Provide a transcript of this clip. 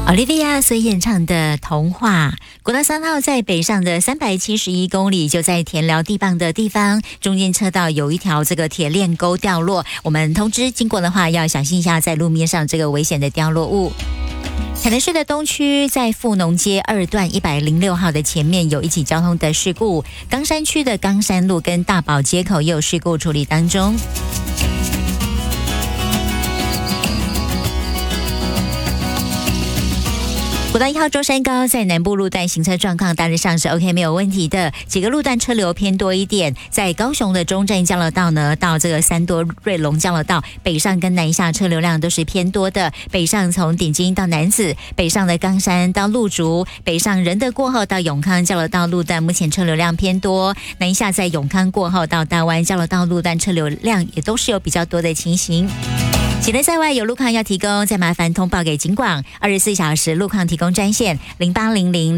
Olivia 所演唱的童话。国道3号在北上的371公里，就在田寮地磅的地方，中间车道有一条这个铁链钩掉落，我们通知经过的话要小心一下在路面上这个危险的掉落物。台南市的东区在富农街2段106号的前面有一起交通的事故，冈山区的冈山路跟大堡街口也有事故处理当中。国道1号中山高在南部路段行车状况大致上是 OK 没有问题的，几个路段车流偏多一点。在高雄的中正交流道呢，到这个三多瑞隆交流道北上跟南下车流量都是偏多的。北上从顶金到楠梓，北上的冈山到鹿竹，北上仁德过后到永康交流道路段目前车流量偏多。南下在永康过后到大湾交流道路段车流量也都是有比较多的情形。请人在外有路况要提供，再麻烦通报给警广，24小时路况提供专线0800